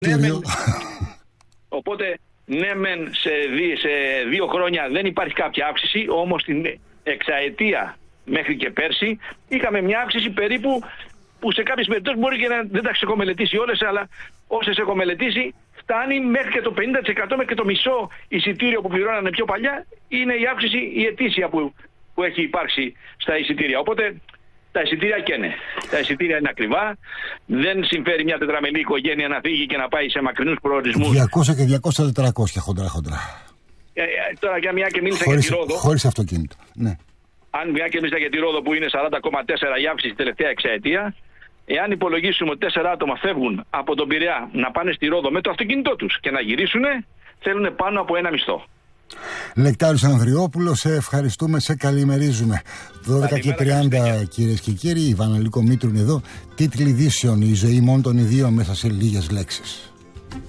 Οπότε, ναι, μεν σε 2 χρόνια δεν υπάρχει κάποια αύξηση, όμως την εξαετία μέχρι και πέρσι είχαμε μια αύξηση περίπου που σε κάποιες περιπτώσεις μπορεί και να δεν τα έχω μελετήσει όλες, αλλά όσες έχω μελετήσει φτάνει μέχρι και το 50%, μέχρι και το μισό εισιτήριο που πληρώνανε πιο παλιά είναι η αύξηση η ετήσια που έχει υπάρξει στα εισιτήρια. Οπότε τα εισιτήρια καίνε. Τα εισιτήρια είναι ακριβά. Δεν συμφέρει μια τετραμελή οικογένεια να φύγει και να πάει σε μακρινούς προορισμούς. 200 και 200-400 χοντρά. Τώρα για μια και μίλησα για τη Ρόδο. Χωρίς αυτοκίνητο. Ναι. Αν μια και μίλησα για τη Ρόδο που είναι 40,4 η αύξηση τελευταία εξαετία, εάν υπολογίσουμε ότι 4 άτομα φεύγουν από τον Πειραιά να πάνε στη Ρόδο με το αυτοκίνητό τους και να γυρίσουν, θέλουν πάνω από ένα μισθό. Νεκτάριος Ανδριόπουλος, σε ευχαριστούμε, σε καλημερίζουμε. 12:30 κυρίες και κύριοι, η Βανελίκο Μήτρου είναι εδώ. Τίτλοι ειδήσεων: η ζωή μόνο των ιδίων μέσα σε λίγες λέξεις.